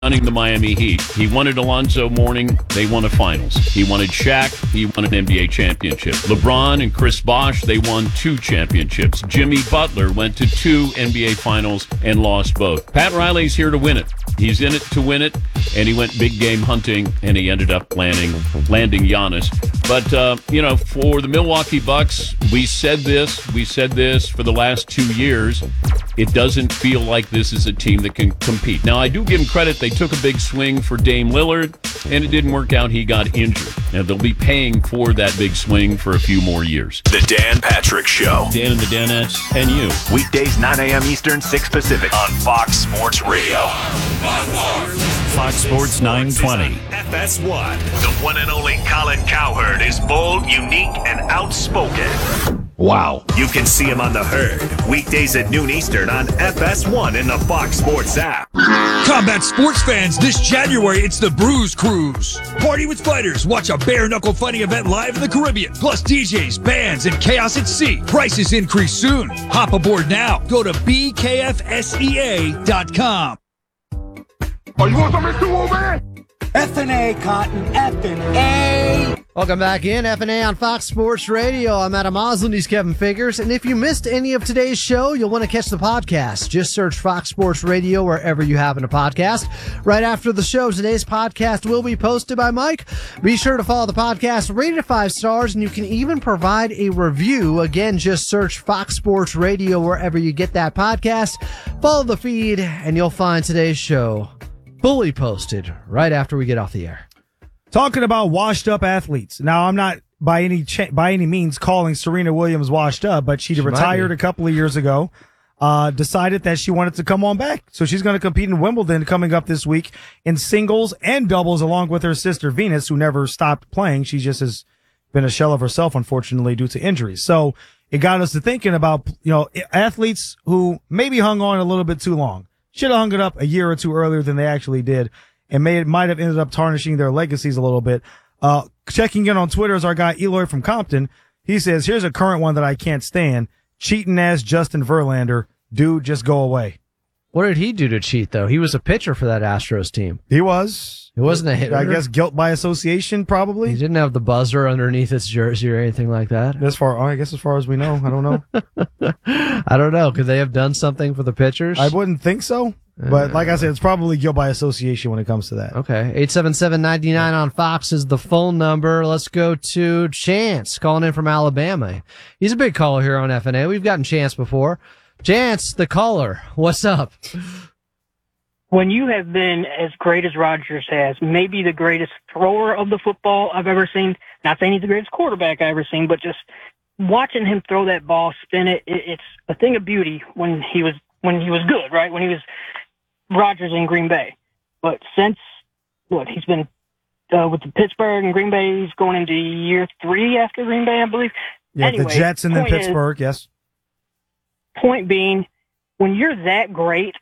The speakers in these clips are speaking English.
running the Miami Heat. He wanted Alonzo Mourning. They won a finals. He wanted Shaq. He won an NBA championship. LeBron and Chris Bosh, they won 2 championships. Jimmy Butler went to 2 NBA finals and lost both. Pat Riley's here to win it. He's in it to win it, and he went big game hunting, and he ended up landing Giannis. But, for the Milwaukee Bucks, we said this for the last 2 years. It doesn't feel like this is a team that can compete. Now, I do give them credit. They took a big swing for Dame Lillard, and it didn't work out. He got injured. Now, they'll be paying for that big swing for a few more years. The Dan Patrick Show. Dan and the Danettes and you. Weekdays, 9 a.m. Eastern, 6 Pacific on Fox Sports Radio. Fox Sports 920. FS1. The one and only Colin Cowherd is bold, unique, and outspoken. Wow. You can see him on The Herd. Weekdays at noon Eastern on FS1 in the Fox Sports app. Combat sports fans, this January, it's the Bruise Cruise. Party with fighters. Watch a bare-knuckle fighting event live in the Caribbean. Plus DJs, bands, and chaos at sea. Prices increase soon. Hop aboard now. Go to bkfsea.com. Oh, you want something too, old man? F&A, Cotton, F&A. Welcome back in F&A on Fox Sports Radio. I'm Adam Oslin, he's Kevin Figures. And if you missed any of today's show, you'll want to catch the podcast. Just search Fox Sports Radio wherever you happen to podcast. Right after the show, today's podcast will be posted by Mike. Be sure to follow the podcast, rate it 5 stars, and you can even provide a review. Again, just search Fox Sports Radio wherever you get that podcast. Follow the feed, and you'll find today's show fully posted right after we get off the air. Talking about washed up athletes. Now, I'm not by any means calling Serena Williams washed up, but she retired a couple of years ago, decided that she wanted to come on back. So she's going to compete in Wimbledon coming up this week in singles and doubles along with her sister Venus, who never stopped playing. She just has been a shell of herself, unfortunately, due to injuries. So it got us to thinking about, athletes who maybe hung on a little bit too long. Should have hung it up a year or two earlier than they actually did, and might have ended up tarnishing their legacies a little bit. Checking in on Twitter is our guy Eloy from Compton. He says, here's a current one that I can't stand. Cheating ass Justin Verlander. Dude, just go away. What did he do to cheat, though? He was a pitcher for that Astros team. He was. He wasn't a hitter. I guess guilt by association, probably. He didn't have the buzzer underneath his jersey or anything like that. As far as we know. I don't know. I don't know. Could they have done something for the pitchers? I wouldn't think so. But like I said, it's probably guilt by association when it comes to that. Okay. 877-99 on Fox is the phone number. Let's go to Chance calling in from Alabama. He's a big caller here on FNA. We've gotten Chance before. Chance, the caller. What's up? When you have been as great as Rodgers has, maybe the greatest thrower of the football I've ever seen, not saying he's the greatest quarterback I've ever seen, but just watching him throw that ball, spin it, it's a thing of beauty when he was good, right? When he was Rodgers in Green Bay. But since, he's been with the Pittsburgh and Green Bay, he's going into year 3 after Green Bay, I believe. Yeah, anyway, the Jets and then Pittsburgh, yes. Point being, when you're that great,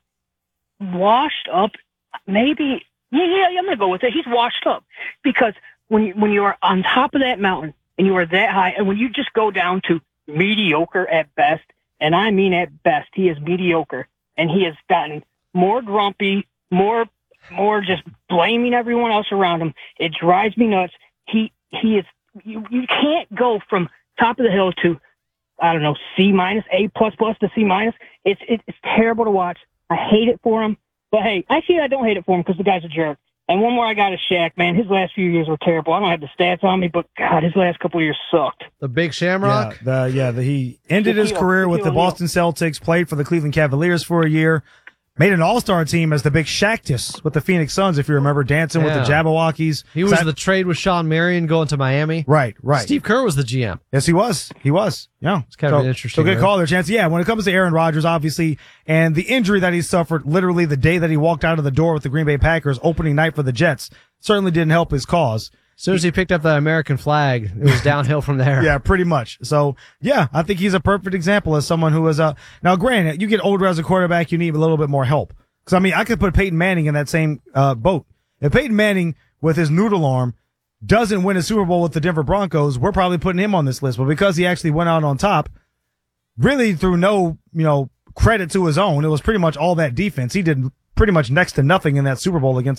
washed up, maybe, I'm going to go with it. He's washed up. Because when you are on top of that mountain and you are that high, and when you just go down to mediocre at best, and I mean at best, he is mediocre, and he has gotten more grumpy, more just blaming everyone else around him. It drives me nuts. He is, you can't go from top of the hill to, I don't know, C minus, A plus to C minus. It's terrible to watch. I hate it for him. But hey, actually I don't hate it for him because the guy's a jerk. And one more I got is Shaq, man. His last few years were terrible. I don't have the stats on me, but God, his last couple of years sucked. The Big Shamrock? He ended his career with the Boston Celtics, played for the Cleveland Cavaliers for a year, made an all-star team as the Big Shaqtus with the Phoenix Suns, if you remember, dancing with the Jabberwockies. He was the trade with Sean Marion going to Miami. Right. Steve Kerr was the GM. Yes, he was. Yeah. It's kind of an interesting. So good call there, Chance. Yeah, when it comes to Aaron Rodgers, obviously, and the injury that he suffered literally the day that he walked out of the door with the Green Bay Packers opening night for the Jets certainly didn't help his cause. As soon as he picked up the American flag, it was downhill from there. Yeah, pretty much. So, yeah, I think he's a perfect example as someone who is now granted, you get older as a quarterback, you need a little bit more help. Because, I mean, I could put Peyton Manning in that same boat. If Peyton Manning, with his noodle arm, doesn't win a Super Bowl with the Denver Broncos, we're probably putting him on this list. But because he actually went out on top, really through no, credit to his own, it was pretty much all that defense. He did pretty much next to nothing in that Super Bowl against